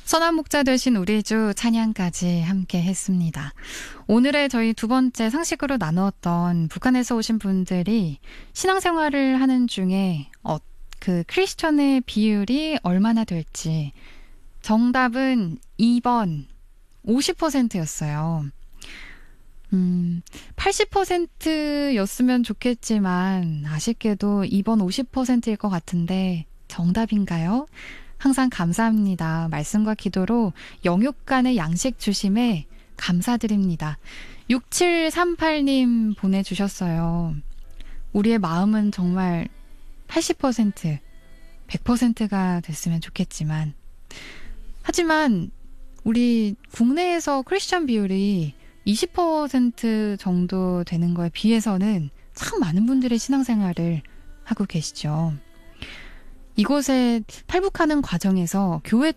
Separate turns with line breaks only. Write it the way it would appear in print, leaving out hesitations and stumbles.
선한 목자 되신 우리 주 찬양까지 함께 했습니다. 오늘의 저희 두 번째 상식으로 나누었던 북한에서 오신 분들이 신앙생활을 하는 중에 그 크리스천의 비율이 얼마나 될지 정답은 2번 50%였어요. 80%였으면 좋겠지만 아쉽게도 2번 50%일 것 같은데 정답인가요? 항상 감사합니다. 말씀과 기도로 영육간의 양식 주심에 감사드립니다. 6738님 보내주셨어요. 우리의 마음은 정말 80%, 100%가 됐으면 좋겠지만 하지만 우리 국내에서 크리스천 비율이 20% 정도 되는 거에 비해서는 참 많은 분들이 신앙생활을 하고 계시죠. 이곳에 탈북하는 과정에서 교회